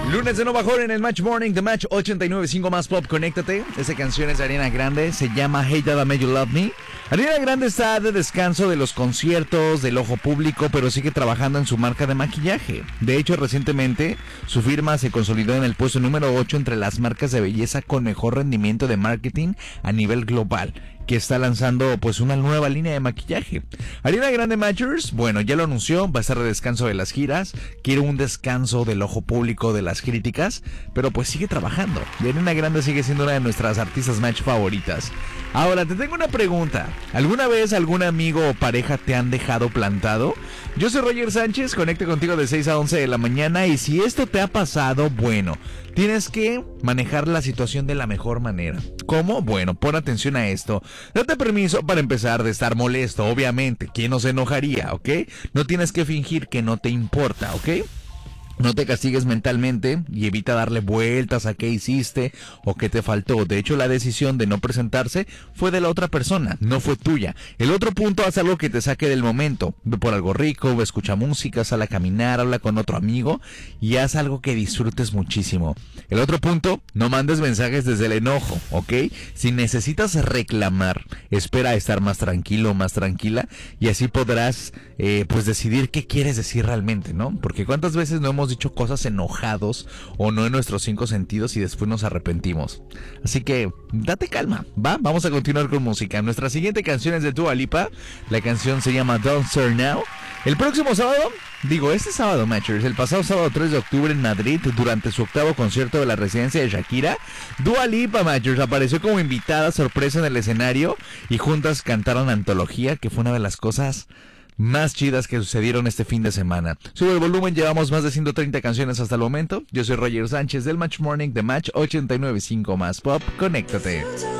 Lunes de Nueva York en el Match Morning, The Match 89.5 más Pop, conéctate. Esta canción es de Ariana Grande, se llama Hey Dad, I Made You Love Me. Ariana Grande está de descanso de los conciertos, del ojo público, pero sigue trabajando en su marca de maquillaje. De hecho, recientemente su firma se consolidó en el puesto número 8 entre las marcas de belleza con mejor rendimiento de marketing a nivel global, que está lanzando pues una nueva línea de maquillaje. Ariana Grande Matchers, bueno, ya lo anunció, va a estar de descanso de las giras, quiere un descanso del ojo público, de las críticas, pero pues sigue trabajando. Y Ariana Grande sigue siendo una de nuestras artistas match favoritas. Ahora, te tengo una pregunta. ¿Alguna vez algún amigo o pareja te han dejado plantado? Yo soy Roger Sánchez, conecto contigo de 6 a 11 de la mañana y si esto te ha pasado, bueno, tienes que manejar la situación de la mejor manera. ¿Cómo? Bueno, pon atención a esto. Date permiso para empezar de estar molesto, obviamente. ¿Quién no se enojaría, ok? No tienes que fingir que no te importa, ¿ok? No te castigues mentalmente y evita darle vueltas a qué hiciste o qué te faltó. De hecho, la decisión de no presentarse fue de la otra persona, no fue tuya. El otro punto, haz algo que te saque del momento. Ve por algo rico, escucha música, sal a caminar, habla con otro amigo y haz algo que disfrutes muchísimo. El otro punto, no mandes mensajes desde el enojo, ¿ok? Si necesitas reclamar, espera a estar más tranquilo, más tranquila y así podrás pues decidir qué quieres decir realmente, ¿no? Porque cuántas veces no hemos dicho cosas enojados o no en nuestros 5 sentidos y después nos arrepentimos. Así que date calma, ¿va? Vamos a continuar con música. Nuestra siguiente canción es de Dua Lipa. La canción se llama Don't Start Now. El próximo sábado, este sábado, Matchers, el pasado sábado 3 de octubre en Madrid, durante su 8º concierto de la residencia de Shakira, Dua Lipa, Matchers, apareció como invitada sorpresa en el escenario y juntas cantaron Antología, que fue una de las cosas más chidas que sucedieron este fin de semana. Sube el volumen, llevamos más de 130 canciones hasta el momento. Yo soy Roger Sánchez del Match Morning de Match 89.5 más Pop. Conéctate.